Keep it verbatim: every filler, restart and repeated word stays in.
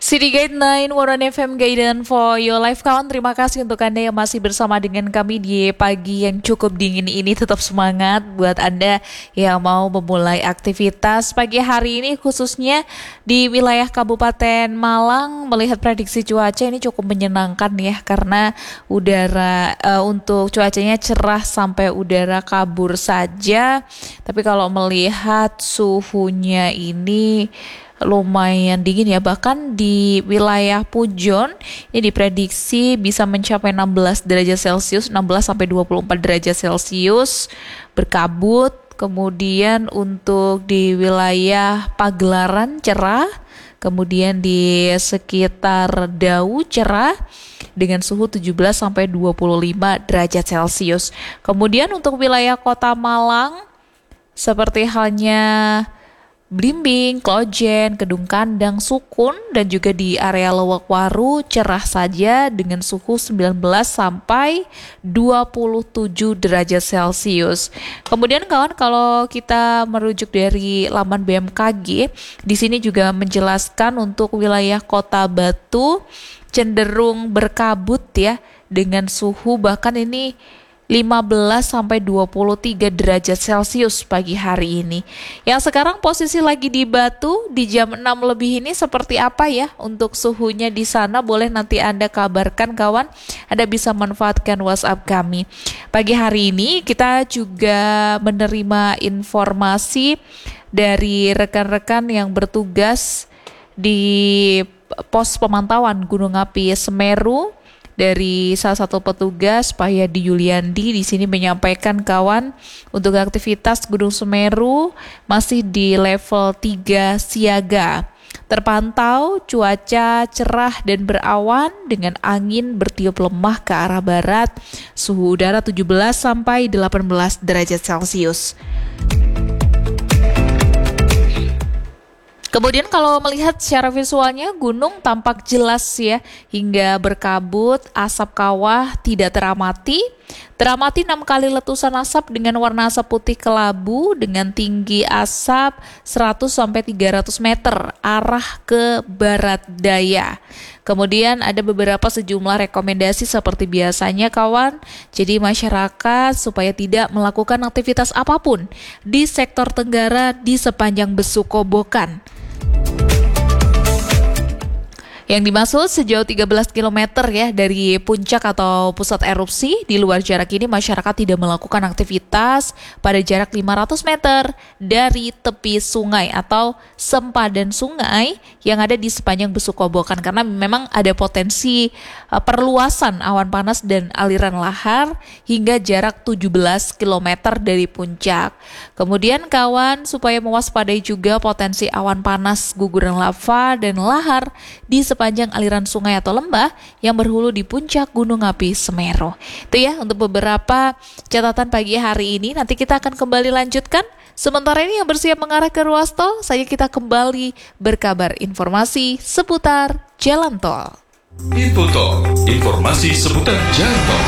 City Guide sembilan Waran F M Guidance for Your Life. Kawan, terima kasih untuk Anda yang masih bersama dengan kami di pagi yang cukup dingin ini. Tetap semangat buat Anda yang mau memulai aktivitas pagi hari ini, khususnya di wilayah Kabupaten Malang. Melihat prediksi cuaca ini cukup menyenangkan ya, karena udara uh, untuk cuacanya cerah sampai udara kabur saja. Tapi kalau melihat suhunya ini lumayan dingin ya, bahkan di wilayah Pujon ini diprediksi bisa mencapai enam belas derajat Celcius, enam belas sampai dua puluh empat derajat Celcius, berkabut. Kemudian untuk di wilayah Pagelaran cerah, kemudian di sekitar Dau cerah dengan suhu tujuh belas sampai dua puluh lima derajat Celcius. Kemudian untuk wilayah Kota Malang seperti halnya Blimbing, Klojen, Kedung Kandang, Sukun, dan juga di area Lewakwaru cerah saja dengan suhu sembilan belas sampai dua puluh tujuh derajat Celcius. Kemudian kawan, kalau kita merujuk dari laman B M K G, di sini juga menjelaskan untuk wilayah Kota Batu cenderung berkabut ya, dengan suhu bahkan ini lima belas sampai dua puluh tiga derajat Celcius pagi hari ini. Yang sekarang posisi lagi di Batu di jam enam lebih ini seperti apa ya untuk suhunya di sana? Boleh nanti Anda kabarkan kawan. Anda bisa manfaatkan WhatsApp kami. Pagi hari ini kita juga menerima informasi dari rekan-rekan yang bertugas di pos pemantauan Gunung Api Semeru. Dari salah satu petugas, Pak Yadi Yuliandi, di sini menyampaikan kawan, untuk aktivitas Gunung Semeru masih di level tiga siaga. Terpantau cuaca cerah dan berawan dengan angin bertiup lemah ke arah barat, suhu udara tujuh belas sampai delapan belas derajat Celcius. Kemudian kalau melihat secara visualnya, gunung tampak jelas ya, hingga berkabut, asap kawah tidak teramati. Teramati enam kali letusan asap dengan warna asap putih kelabu dengan tinggi asap seratus sampai tiga ratus meter arah ke barat daya. Kemudian ada beberapa sejumlah rekomendasi seperti biasanya kawan. Jadi masyarakat supaya tidak melakukan aktivitas apapun di sektor tenggara di sepanjang Besuk Kobokan. Yang dimaksud sejauh tiga belas kilometer ya dari puncak atau pusat erupsi. Di luar jarak ini masyarakat tidak melakukan aktivitas pada jarak lima ratus meter dari tepi sungai atau sempadan sungai yang ada di sepanjang Besuk Kobokan, karena memang ada potensi uh, perluasan awan panas dan aliran lahar hingga jarak tujuh belas kilometer dari puncak. Kemudian kawan, supaya mewaspadai juga potensi awan panas, guguran lava dan lahar di sepanjang aliran sungai atau lembah yang berhulu di puncak Gunung Api Semeru. Itu ya untuk beberapa catatan pagi hari ini. Nanti kita akan kembali lanjutkan. Sementara ini yang bersiap mengarah ke ruas tol, saya kita kembali berkabar informasi seputar jalan tol. Info Tol, informasi seputar jalan tol.